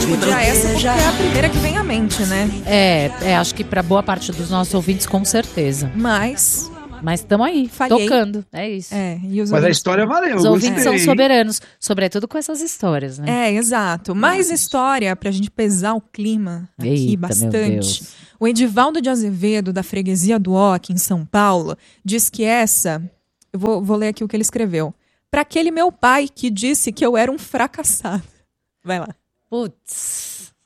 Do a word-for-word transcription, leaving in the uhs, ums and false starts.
Podia essa porque é a primeira que vem à mente, né? É, é acho que pra boa parte dos nossos ouvintes, com certeza. Mas... Mas estamos aí, Falhei. tocando. É isso. É, e os Mas a ouvintes- história valeu, Os eu ouvintes gostei. são soberanos, sobretudo com essas histórias, né? É, exato. Mais história pra gente pesar o clima aqui Eita, meu bastante. Deus. O Edivaldo de Azevedo, da freguesia do Ó, aqui em São Paulo, diz que essa... Eu vou, vou ler aqui o que ele escreveu. Pra aquele meu pai que disse que eu era um fracassado. Vai lá. Putz.